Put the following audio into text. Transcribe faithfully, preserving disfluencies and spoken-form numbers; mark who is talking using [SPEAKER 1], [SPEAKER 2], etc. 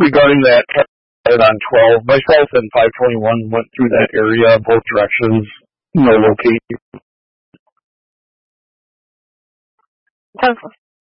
[SPEAKER 1] regarding that on twelve, myself and five twenty-one went through that area, both directions, no location.